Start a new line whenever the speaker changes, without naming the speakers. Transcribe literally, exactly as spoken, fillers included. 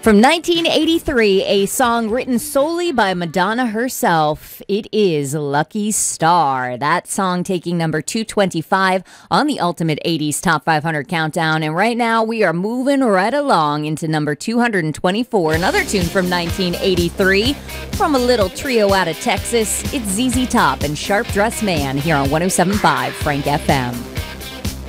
From nineteen eighty-three, a song written solely by Madonna herself. It is Lucky Star. That song taking number two twenty-five on the Ultimate eighties Top five hundred Countdown. And right now we are moving right along into number two hundred twenty-four. Another tune from nineteen eighty-three from a little trio out of Texas. It's Z Z Top and Sharp Dressed Man here on one oh seven point five Frank F M.